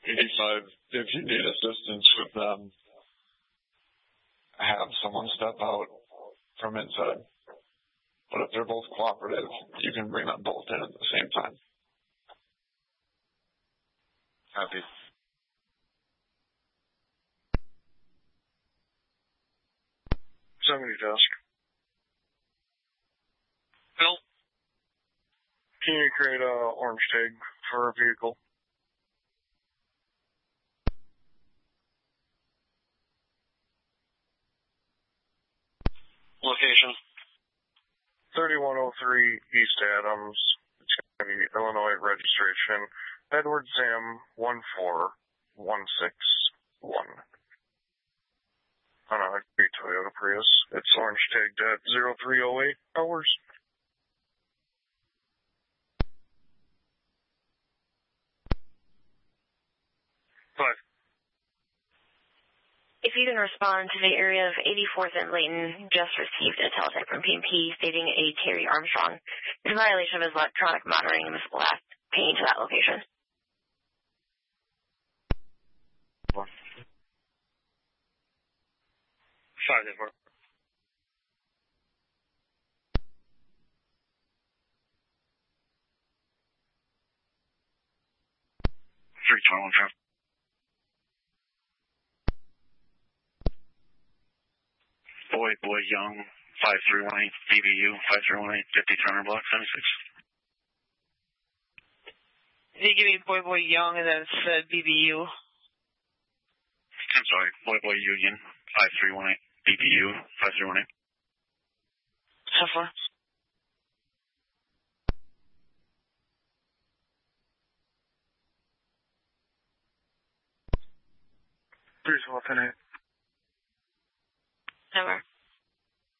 85, if you need assistance with them, have someone step out from inside. But if they're both cooperative, you can bring them both in at the same time. Copy. Somebody desk. Bill? Can you create a orange tag for a vehicle? Location? 3103 East Adams. It's going to be Illinois registration. Edward Sam 14161. On a great Toyota Prius. It's orange tagged at 0308 hours. Five. If you can respond to the area of 84th and Layton, just received a teletype from PMP stating a Terry Armstrong is a violation of his electronic monitoring and was last paying to that location. Five, Edward. Three 21 traffic. Boy Young 5318 BBU 5318 50 Turner Block 76. Did you give me Boy Young and then it said BBU? I'm sorry, Boy Union 5318 BBU 5318. So far. Three 12 10 8. Over.